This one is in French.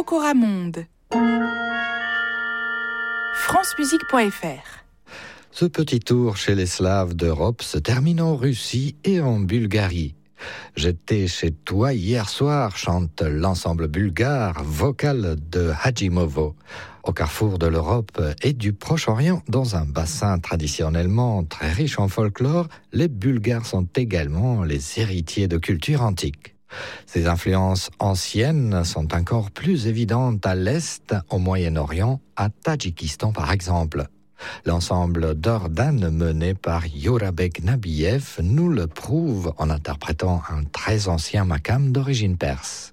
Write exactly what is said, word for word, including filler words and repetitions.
Bocoramonde. francemusique point f r. Ce petit tour chez les Slaves d'Europe se termine en Russie et en Bulgarie. J'étais chez toi hier soir, chante l'ensemble bulgare vocal de Hadjimovo. Au carrefour de l'Europe et du Proche-Orient, dans un bassin traditionnellement très riche en folklore, les Bulgares sont également les héritiers de cultures antiques. Ces influences anciennes sont encore plus évidentes à l'Est, au Moyen-Orient, à Tadjikistan par exemple. L'ensemble d'Ordan mené par Yorabek Nabiev nous le prouve en interprétant un très ancien makam d'origine perse.